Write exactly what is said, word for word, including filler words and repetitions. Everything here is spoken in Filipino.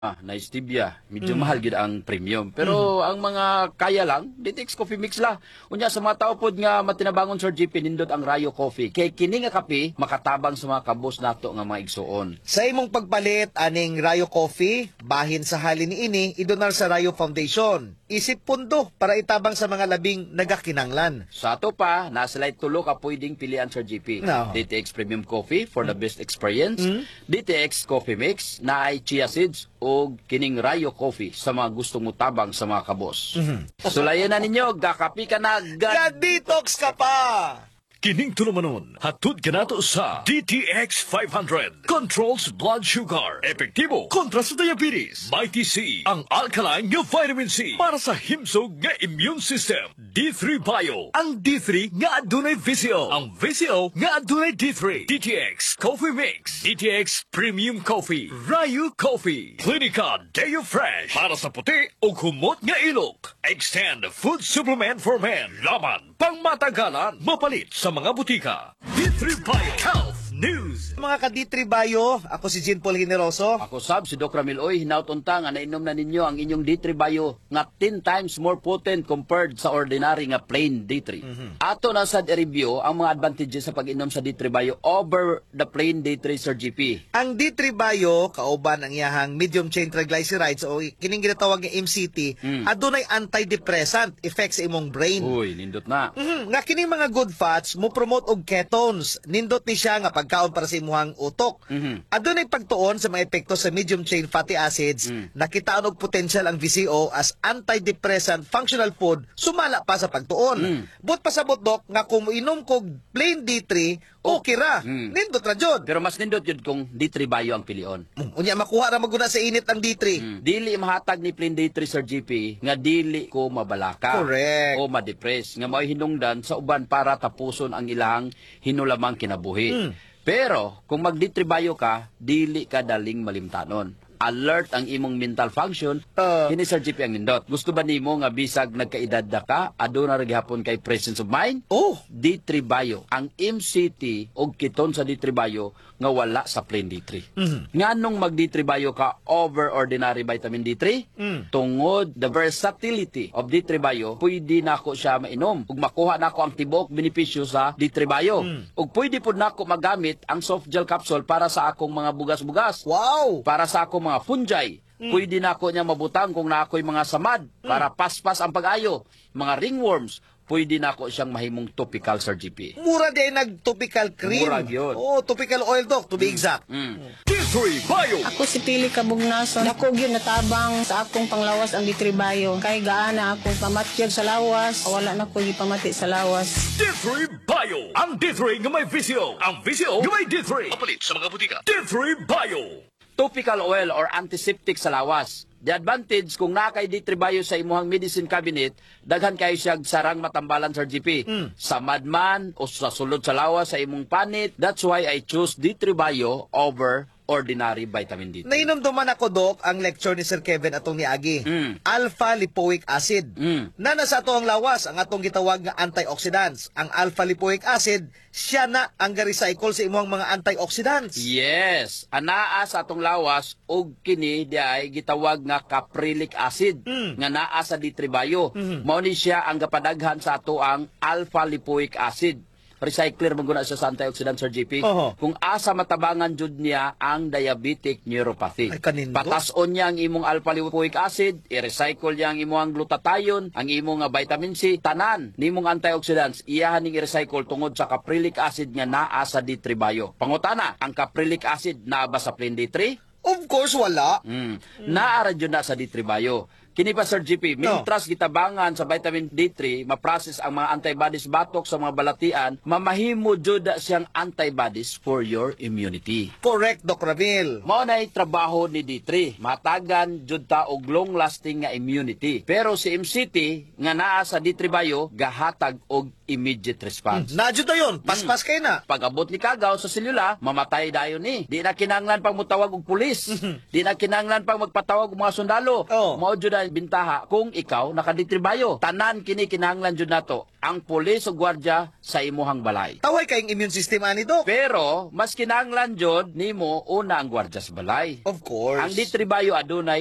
Ah, na stevia, medyo Mm. mahal gid ang premium. Pero ang mga kaya lang, D T X Coffee Mix la. Unya sa mga tao pod nga matinabangon Sir G P nindot ang Rayo Coffee. Kay kini nga kape makatabang sa mga kabos nato nga mga igsuon. Sa imong pagpalit aning Rayo Coffee, bahin sa halin ini idonar sa Rayo Foundation. Isip pundo para itabang sa mga labing nagakinanglan. Sa ato pa, nasa light tulo ka pwedeng pilian Sir G P. No. D T X Premium Coffee for the best experience. Mm. D T X Coffee Mix na ay chia seeds o kining Rayo Coffee sa mga gustong mutabang sa mga kabos. Sulayan na ninyo, gakapi ka na, gad... Ga-detox ka pa! Kining tulumanon, hatod ka nato sa D T X five hundred. Controls blood sugar. Epektibo kontra sa diabetes. Mighty C, ang alkaline nga vitamin C para sa himsog nga immune system. D three Bio, ang D three nga adunay V C O. Ang V C O nga adunay D three. D T X Coffee Mix. D T X Premium Coffee. Rayu Coffee. Clinica Deo Fresh para sa puti o humot nga ilok. Extend food supplement for men. Laman pang matagalan. Mapalit sa mga butika. D three Bio Health News. Mga ka-D three Bio, ako si Jean Paul Generoso. Ako sab, si Doc Ramil Oy, hinautunta nga nainom na ninyo ang inyong D three Bio nga ten times more potent compared sa ordinary nga plain D three. Ato na sad i-review ang mga advantages sa pag-inom sa D three Bio over the plain D three, Sir G P. Ang D three Bio, kauban ang iyahang medium chain triglycerides o kining ginatawag nga M C T, Mm. adunay antidepressant effect sa imong brain. Uy, nindot na. Mhm, nga kining mga good fats mo promote og ketones. Nindot ni siya nga pagkaon para sa imuhang utok. Mhm. Adunay pagtuon sa mga epekto sa medium chain fatty acids. Mm. Nakitaan og potential ang V C O as antidepressant functional food sumala pa sa pagtuon. Mm. But pasabot dok nga kung inom kog plain D three, okay ra. Mm. Nindot ra jud. Pero mas nindot yun kung D three Bio ang pilion. Mm, Unya makuha ra maguna sa init ang D three. Mm. Dili mahatag ni plain D three, Sir G P, nga dili ko mabalaka. Correct. O ma-depress. Nga may hinungdan sa uban para tapuson ang ilang hinulamang kinabuhi. Mm. Pero, kung mag-D three Bio ka, dili ka daling malimtanon. Alert ang imong mental function, Uh, kini Sir G P ang nindot. Gusto ba nimo nga bisag nagkaedad na ka, aduna ra gihapon kay presence of mind? Oh, D three Bio, ang M C T og kiton sa D three Bio nga wala sa plain D three. Mhm. Nganong mag D three Bio ka over ordinary vitamin D three? Mm. Tungod the versatility of D three Bio, pwede nako siya mainom ug makuha nako ang tibuok benepisyo sa D three Bio. Mm. Ug pwede pud nako magamit ang soft gel capsule para sa akong mga bugas-bugas, wow. para sa akong mga fungi. Pwede nako niya mabutang kung naako'y mga samad para paspas ang pag-ayo, mga ringworms. Pwede nako siyang mahimong topical, Sir G P. Mura din nag-topical cream. Mura yun. Oh, topical oil dok, to be exact. Mm. D three Bio. Ako si Pili Kabugnason. Ako gyud natabang sa akong panglawas ang Ditribayo. Kay gaana akong pamatyag sa lawas. Wala na ko gipamati sa lawas. D three Bio. Ang D three nga may V C O. Ang V C O nga may D three. Mapalit sa mga butika. D three Bio. Topical oil or antiseptic sa lawas. The advantage kung nakay D three Bio sa imuhang medicine cabinet, daghan kayo siyang sarang matambalan, Sir G P. Mm. Sa madman o sa sulod sa lawas sa imong panit, that's why I choose D three Bio over ordinary vitamin D three. Nainomduman ako, Dok, ang lecture ni Sir Kevin atong niagi. Mm. Alpha-lipoic acid. Mm. Na nasa ato ang lawas, ang atong gitawag nga antioxidants. Ang alpha-lipoic acid, siya na ang ga-recycle sa imuhang mga antioxidants. Yes, anaa sa atong lawas og kini di ay gitawag nga caprylic acid Mm. nga naa sa D three Bio. Mhm. Mao ni siya ang gapadaghan sa ato ang alpha lipoic acid. Recycler man guna siya sa antioxidant, Sir G P. Oho. Kung asa matabangan jud niya ang diabetic neuropathy. Ay, kanindo. Patason niya ang imong alpha lipoic acid, i-recycle niya ang imong glutathione, ang imong nga vitamin C, tanan nimong antioxidants iyahan ning i-recycle tungod sa caprylic acid nga naa sa D three Bio. Pangutana, ang caprylic acid naa ba sa plain D three? Of course, wala. Mm. Naara jud na sa D three Bio. Kini pa, Sir G P, No. mintras gitabangan sa vitamin D three, ma-process ang mga antibodies batok sa mga balatian, mamahimo jud na siyang antibodies for your immunity. Correct, Doc Ramil. Mao nay trabaho ni D three, matagan jud ta og long-lasting nga immunity. Pero si M C T nga naa sa D three Bio gahatag og immediate response. Nadyo na yun. Paspas kayo na. Pag abot ni kagaw sa selula, mamatay dayon ni. Di na kinanglan pang mutawag og pulis. Di na kinanglan pang magpatawag og mga sundalo. Oh. Mao jud nagdala bintaha kung ikaw nakaditribayo. Tanan kini kinahanglan jud nato ang pulis o gwardya sa imuhang balay. Taway kayong immune system ani Dok. Pero mas kinahanglan jud nimo una ang gwardya sa balay. Of course. Ang ditribayo adunay